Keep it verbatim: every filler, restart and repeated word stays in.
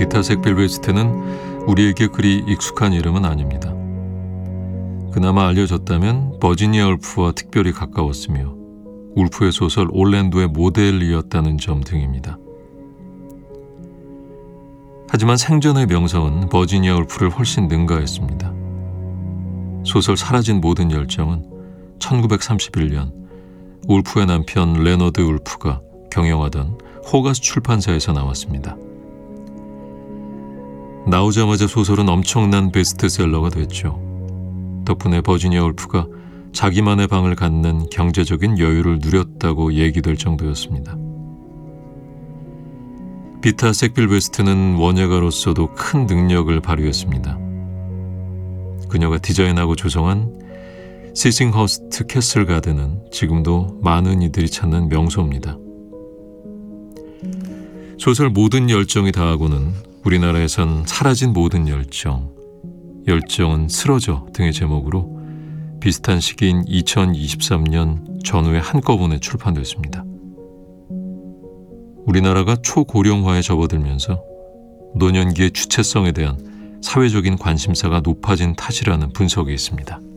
비타색 빌베스트는 우리에게 그리 익숙한 이름은 아닙니다. 그나마 알려졌다면 버지니아 울프와 특별히 가까웠으며 울프의 소설 올랜도의 모델이었다는 점 등입니다. 하지만 생전의 명성은 버지니아 울프를 훨씬 능가했습니다. 소설 사라진 모든 열정은 천구백삼십일 년 울프의 남편 레너드 울프가 경영하던 호가스 출판사에서 나왔습니다. 나오자마자 소설은 엄청난 베스트셀러가 됐죠. 덕분에 버지니아 울프가 자기만의 방을 갖는 경제적인 여유를 누렸다고 얘기될 정도였습니다. 비타 색빌베스트는 원예가로서도 큰 능력을 발휘했습니다. 그녀가 디자인하고 조성한 시싱허스트 캐슬 가든은 지금도 많은 이들이 찾는 명소입니다. 소설 모든 열정이 다하고는 우리나라에선 사라진 모든 열정, 열정은 쓰러져 등의 제목으로 비슷한 시기인 이천이십삼 년 전후에 한꺼번에 출판됐습니다. 우리나라가 초고령화에 접어들면서 노년기의 주체성에 대한 사회적인 관심사가 높아진 탓이라는 분석이 있습니다.